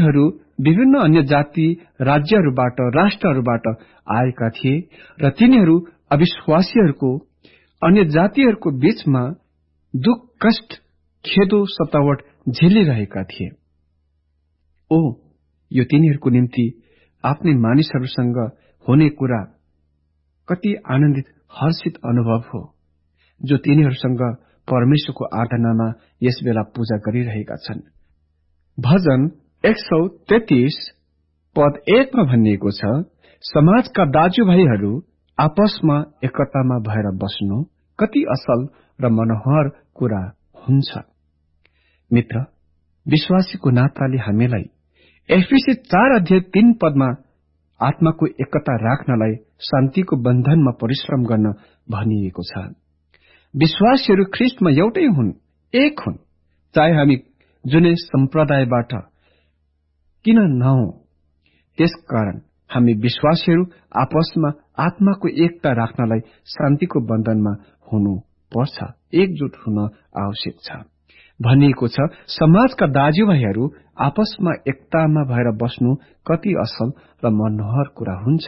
तिनीहरू विभिन्न अन्य जाति राज्यहरूबाट राष्ट्रहरूबाट आएका थिए र तिनीहरू अविश्वासीहरूको अन्य जातिहरूको बीचमा दुख कष्ट खेदो सतावट झेलिरहेका थिए। यो तिनीहरूको निम्ति आफ्नै मानिसहरूसँग हुने कुरा कति आनन्दित हर्षित अनुभव हो, जो तिनीहरूसँग परमेश्वरको आराधनामा यस बेला पूजा गरिरहेका छन्। भजन 133 पद 1 मा भनिएको छ, समाजका दाजुभाइहरू आपसमा एकतामा भएर बस्नु कति असल र मनोहर कुरा हुन्छ। मित्र, विश्वासीको नाताले हामीलाई एफएसी 4:3 पदमा आत्माको एकता राख्नलाई शान्तिको बन्धनमा परिश्रम गर्न भनिएको छ। विश्वासीहरू ख्रिस्टमा एउटै हुन्, एक हुन्, चाहे हामी जुनै सम्प्रदायबाट किन नहौं। त्यसकारण हामी विश्वासीहरू आपसमा आत्माको एकता राख्नलाई शान्तिको बन्धनमा हुनुपर्छ, एकजुट हुन आवश्यक छ। भनिएको छ, समाजका दाजुभाइहरू आपसमा एकतामा भएर बस्नु कति असल र मनोहर कुरा हुन्छ।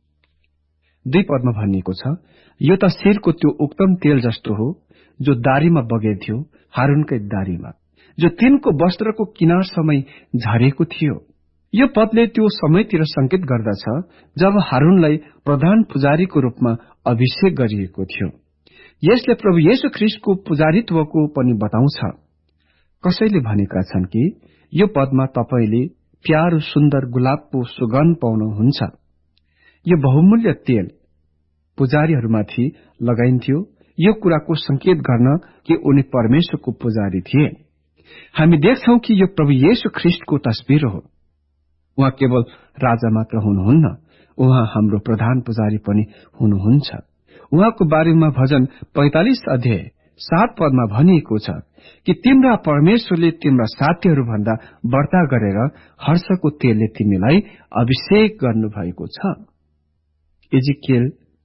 2 पदमा भनिएको छ, यो त शिरको त्यो उत्तम तेल जस्तो हो जो दारीमा बगेथ्यो, हारूनकै दारीमा, जो तिनको वस्त्रको किनार समय झरेको थियो। यो पदले त्यो समयतिर संकेत गर्दछ जब हारूनलाई प्रधान पुजारीको रूपमा अभिषेक गरिएको थियो। यसले प्रभु येशू ख्रिस्टको पुजारीत्वको पनि बताउँछ। कसैले भनेका छन् कि यो पदमा तपाईले प्यारो सुन्दर गुलाबको सुगन्ध पाउनुहुन्छ। यो बहुमूल्य तेल पुजारीहरूमाथि लगाइन्थ्यो, यो कुराको संकेत गर्न कि उनी परमेश्वरको पुजारी थिए। हामी देख्छौं कि यो प्रभु येशू ख्रिस्टको तस्बिर हो। उहाँ केवल राजा मात्र हुनुहुन्न, उहाँ हाम्रो प्रधान पुजारी पनि हुनुहुन्छ। उहाँको बारेमा भजन 45:7 पदमा भनिएको छ कि तिम्रा परमेश्वरले तिम्रा साथीहरू भन्दा बढ्ता गरेर हर्षको तेलले तिमीलाई अभिषेक गर्नुभएको छ। इजिकिएल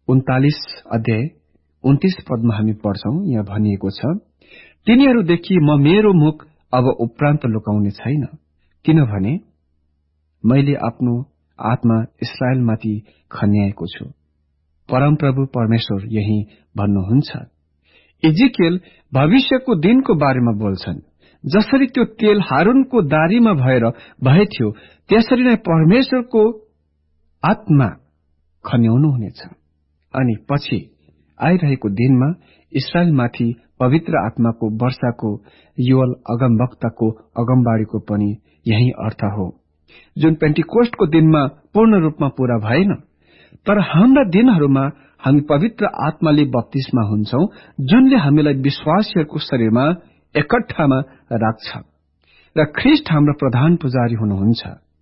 39:29 पदमा हामी पढ्छौं, यहाँ भनिएको छ, तिनीहरूदेखि म मेरो मुख अब उपरान्त लुकाउने छैन, किनभने मैले आफ्नो आत्मा इस्राएलमाथि खन्याएको छु। परमप्रभु परमेश्वर यही भन्नुहुन्छ। इजिकिएल भविष्यको दिनको बारेमा बोल्छन्। जसरी त्यो तेल हारूनको दारीमा भएथ्यो, त्यसरी नै परमेश्वरको आत्मा खन्याउनु हुनेछ। अनि पछि आइरहेको दिनमा इस्राएलमाथि पवित्र आत्माको वर्षाको योएल अगमवक्ताको अगमबाडीको पनि यही अर्थ हो, जुन पेन्टिकोस्टको दिनमा पूर्ण रूपमा पूरा भएन। तर हाम्रा दिनहरूमा हामी पवित्र आत्माले बप्तिस्मा हुन्छौं, जुनले हामीलाई विश्वासीहरूको शरीरमा एकट्ठामा राख्छ र ख्रिस्ट हाम्रो प्रधान पुजारी हुनुहुन्छ।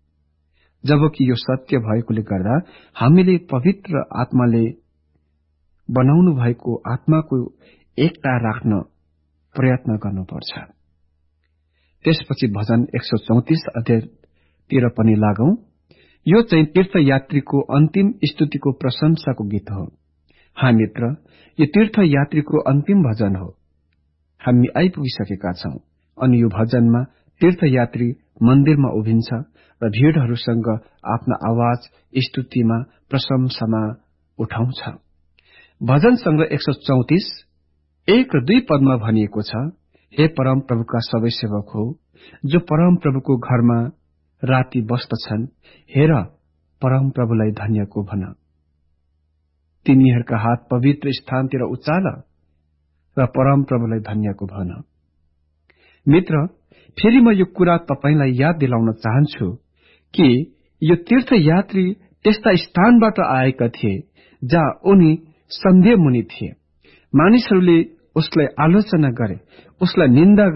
जबकि यो सत्य भएकोले गर्दा हामीले पवित्र आत्माले बनाउनु भएको आत्माको एकता राख्न प्रयत्न गर्नुपर्छ। त्यसपछि भजन 134 पनि लागौं। यो चाहिँ तीर्थयात्रीको अन्तिम स्तुतिको प्रशंसाको गीत हो। मित्र, यो तीर्थयात्रीको अन्तिम भजन हो। हामी आइपुगिसकेका छौं अनि यो भजनमा तीर्थयात्री मन्दिरमा उभिन्छ र भीड़हरूसँग आफ्ना आवाज स्तुतिमा प्रशंसामा उठाउँछ। भजन संग्रह 134 1 र 2 पदमा भनिएको छ, हे परम प्रभुका सबै सेवक हो, जो परम प्रभुको घरमा राति बस्दछन्, हेर परम प्रभुलाई धन्यको भन। तिनीहरूका हात पवित्र स्थानतिर उचाल र परम प्रभुलाई धन्यको भन। मित्र, फेरि म यो कुरा तपाईलाई याद दिलाउन चाहन्छु कि यो तीर्थयात्री त्यस्ता स्थानबाट आएका थिए जहाँ उनी सन्देह मुनि थिए। मानिसहरूले उसलाई आलोचना गरे, उसलाई निन्दा